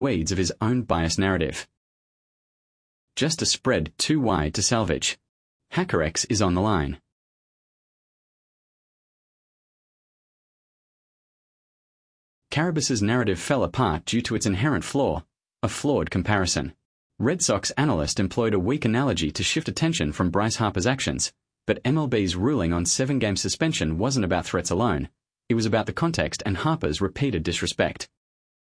weeds of his own biased narrative. Just a spread too wide to salvage. HackerX is on the line. Carabas's narrative fell apart due to its inherent flaw, a flawed comparison. Red Sox analyst employed a weak analogy to shift attention from Bryce Harper's actions, but MLB's ruling on 7-game suspension wasn't about threats alone. It was about the context and Harper's repeated disrespect.